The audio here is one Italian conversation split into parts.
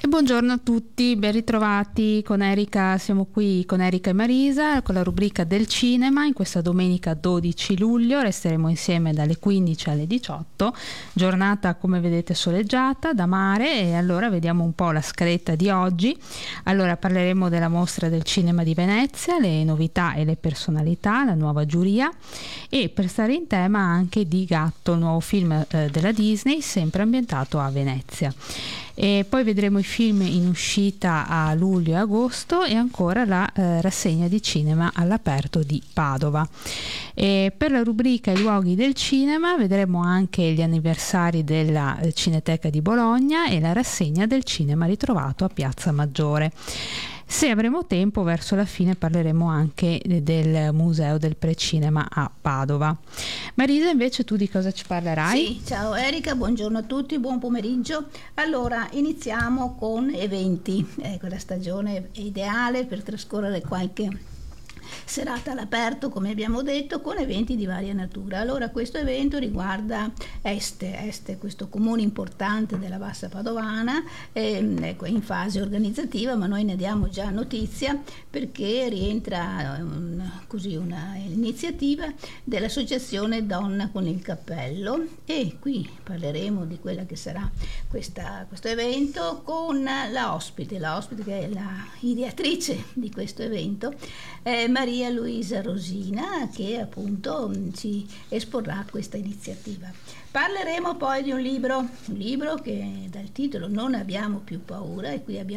Buongiorno a tutti, ben ritrovati con Erika. Siamo qui con Erika e Marisa con la rubrica del cinema. In questa domenica 12 luglio resteremo insieme dalle 15 alle 18, giornata come vedete soleggiata da mare, e allora vediamo un po' la scaletta di oggi. Allora parleremo della mostra del cinema di Venezia, le novità e le personalità, la nuova giuria, e per stare in tema anche di Gatto, il nuovo film della Disney sempre ambientato a Venezia. E poi vedremo i film in uscita a luglio e agosto, e ancora la rassegna di cinema all'aperto di Padova. E per la rubrica I luoghi del cinema vedremo anche gli anniversari della Cineteca di Bologna e la rassegna del cinema ritrovato a Piazza Maggiore. Se avremo tempo, verso la fine parleremo anche del Museo del Precinema a Padova. Marisa, invece, tu di cosa ci parlerai? Sì, ciao Erika, buongiorno a tutti, buon pomeriggio. Allora, iniziamo con eventi. La stagione è ideale per trascorrere qualche serata all'aperto, come abbiamo detto, con eventi di varia natura. Allora, questo evento riguarda Este, questo comune importante della Bassa Padovana, in fase organizzativa, ma noi ne diamo già notizia perché rientra una iniziativa dell'associazione Donna con il Cappello, e qui parleremo di quella che sarà questo evento con la ospite che è la ideatrice di questo evento, Maria Luisa Rosina, che appunto ci esporrà questa iniziativa. Parleremo poi di un libro che dal titolo Non abbiamo più paura, e qui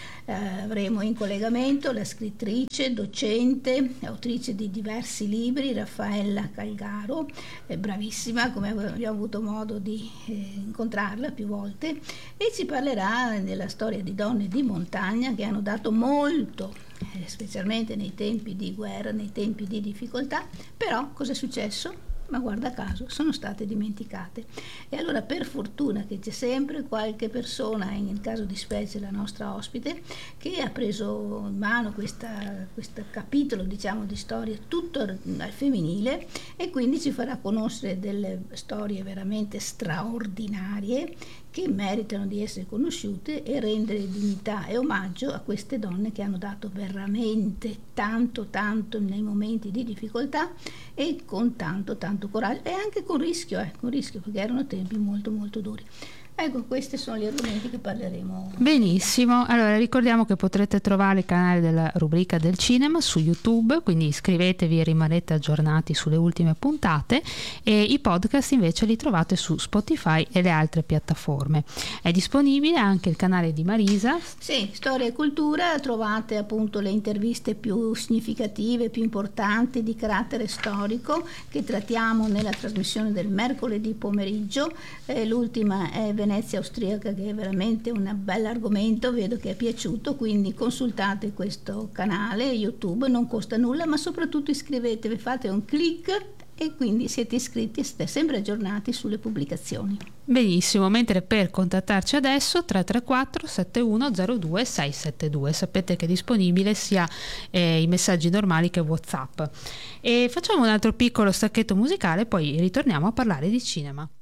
avremo in collegamento la scrittrice, docente, autrice di diversi libri, Raffaella Calgaro, bravissima, come abbiamo avuto modo di incontrarla più volte, e ci parlerà della storia di donne di montagna che hanno dato molto, specialmente nei tempi di guerra, nei tempi di difficoltà. Però cosa è successo? Ma guarda caso sono state dimenticate. E allora, per fortuna che c'è sempre qualche persona, in caso di specie la nostra ospite, che ha preso in mano questo capitolo, diciamo, di storia tutto al femminile, e quindi ci farà conoscere delle storie veramente straordinarie che meritano di essere conosciute, e rendere dignità e omaggio a queste donne che hanno dato veramente tanto nei momenti di difficoltà, e con tanto coraggio, e anche con rischio, perché erano tempi molto duri. Ecco, questi sono gli argomenti che parleremo. Benissimo, allora ricordiamo che potrete trovare il canale della rubrica del cinema su YouTube, quindi iscrivetevi e rimanete aggiornati sulle ultime puntate, e i podcast invece li trovate su Spotify e le altre piattaforme. È disponibile anche il canale di Marisa. Sì, Storia e Cultura, trovate appunto le interviste più significative, più importanti, di carattere storico, che trattiamo nella trasmissione del mercoledì pomeriggio. L'ultima è Venezia austriaca, che è veramente un bel argomento, vedo che è piaciuto, quindi consultate questo canale YouTube, non costa nulla, ma soprattutto iscrivetevi, fate un click e quindi siete iscritti e siete sempre aggiornati sulle pubblicazioni. Benissimo, mentre per contattarci adesso 334 7102 672, sapete che è disponibile sia i messaggi normali che WhatsApp. E facciamo un altro piccolo stacchetto musicale, poi ritorniamo a parlare di cinema.